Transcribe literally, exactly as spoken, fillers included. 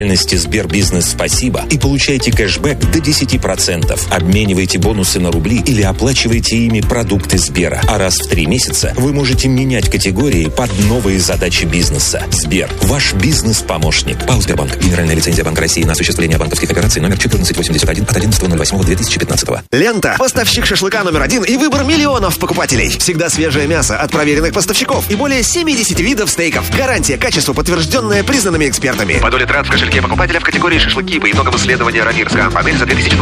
Сбербизнес «Спасибо» и получайте кэшбэк до десять процентов. Обменивайте бонусы на рубли или оплачивайте ими продукты Сбера. А раз в три месяца вы можете менять категории под новые задачи бизнеса. Сбер – ваш бизнес-помощник. ПАО «Сбербанк». Генеральная лицензия Банка России на осуществление банковских операций номер четырнадцать восемьдесят один от одиннадцатого ноль восьмого две тысячи пятнадцатого. Лента. Поставщик шашлыка номер один и выбор миллионов покупателей. Всегда свежее мясо от проверенных поставщиков и более семьдесят видов стейков. Гарантия качества, подтвержденная признанными экспертами. По доле трат в кошельке покупателя в категории шашлыки по итогам исследования Равирска. Модель за две тысячи двадцать